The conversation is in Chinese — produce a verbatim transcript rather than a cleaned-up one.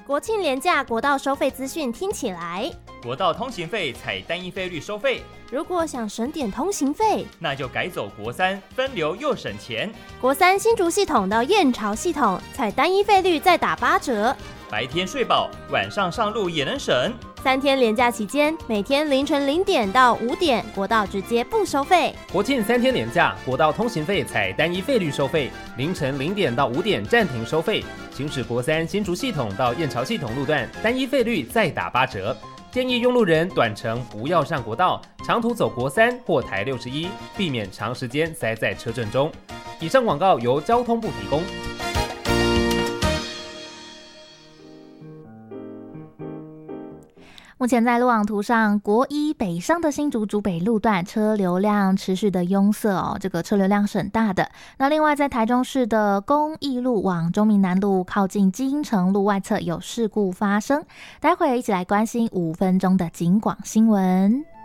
国庆连假国道收费资讯听起来， 国道通行费采单一费率收费。 如果想省点通行费， 那就改走国三，分流又省钱。 国三新竹系统到燕巢系统，采单一费率再打八折。 白天睡饱，晚上上路也能省。 三天连假期间，每天凌晨零点到五点，国道直接不收费。 国庆三天连假，国道通行费采单一费率收费，凌晨零点到五点暂停收费。行驶国三新竹系统到燕巢系统路段，单一费率再打八折。建议用路人短程不要上国道，长途走国三或台六十一，避免长时间塞在车阵中。以上广告由交通部提供。 目前在路网图上，国一北上的新竹竹北路段车流量持续的拥塞哦，这个车流量是很大的。那另外在台中市的公益路往中民南路靠近基因城路外侧有事故发生，待会一起来关心五分钟的警广新闻。